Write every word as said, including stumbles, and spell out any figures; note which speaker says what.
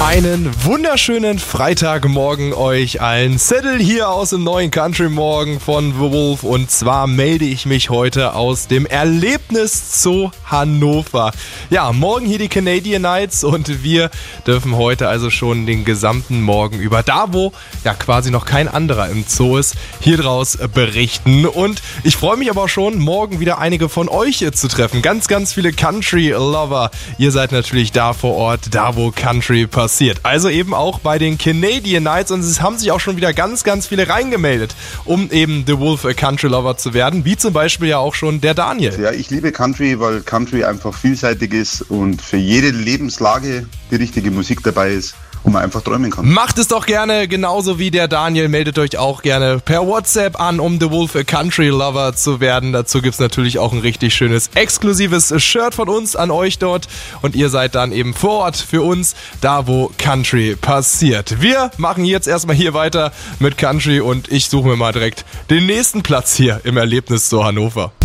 Speaker 1: Einen wunderschönen Freitagmorgen euch allen. Zettel hier aus dem neuen Country Morgen von The Wolf, und zwar melde ich mich heute aus dem Erlebnis Zoo Hannover. Ja, morgen hier die Canadian Nights und wir dürfen heute also schon den gesamten Morgen über, da wo ja quasi noch kein anderer im Zoo ist, hier draus berichten. Und ich freue mich aber schon, morgen wieder einige von euch hier zu treffen. Ganz, ganz viele Country-Lover. Ihr seid natürlich da vor Ort, da wo Country passiert. Also eben auch bei den Canadian Nights, und es haben sich auch schon wieder ganz, ganz viele reingemeldet, um eben The Wolf Country Lover zu werden, wie zum Beispiel ja auch schon der Daniel.
Speaker 2: Ja, ich liebe Country, weil Country einfach vielseitig ist und für jede Lebenslage die richtige Musik dabei ist, wo man einfach träumen kann.
Speaker 1: Macht es doch gerne, genauso wie der Daniel. Meldet euch auch gerne per WhatsApp an, um The Wolf Country Lover zu werden. Dazu gibt es natürlich auch ein richtig schönes, exklusives Shirt von uns an euch dort. Und ihr seid dann eben vor Ort für uns, da wo Country passiert. Wir machen jetzt erstmal hier weiter mit Country und ich suche mir mal direkt den nächsten Platz hier im Erlebnis zu Hannover.